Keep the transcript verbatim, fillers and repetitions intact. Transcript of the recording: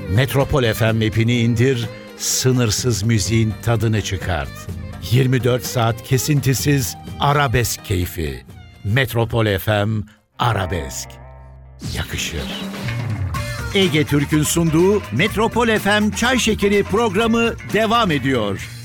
Metropol F M app'ini indir, sınırsız müziğin tadını çıkart. yirmi dört saat kesintisiz arabesk keyfi. Metropol F M Arabesk. Yakışır. Ege Türk'ün sunduğu Metropol F M Çay Şekeri programı devam ediyor.